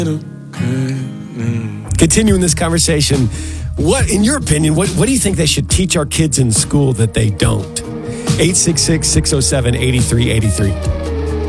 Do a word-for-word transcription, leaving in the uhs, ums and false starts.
Continuing this conversation, what, in your opinion, what, what do you think they should teach our kids in school that they don't? eight six six, six oh seven, eight three eight three.